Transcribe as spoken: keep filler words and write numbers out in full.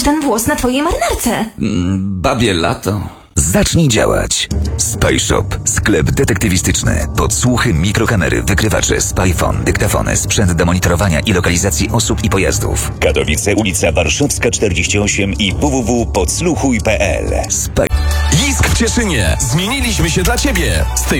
ten włos na twojej marynarce? Mm, babie lato. Zacznij działać. Spyshop. Sklep detektywistyczny. Podsłuchy, mikrokamery, wykrywacze, spyfon, dyktafony, sprzęt do monitorowania i lokalizacji osób i pojazdów. Katowice, ulica Warszawska czterdzieści osiem i w w w kropka podsłuchuj kropka p l. Spy... Jisk w Cieszynie. Zmieniliśmy się dla Ciebie. Z tej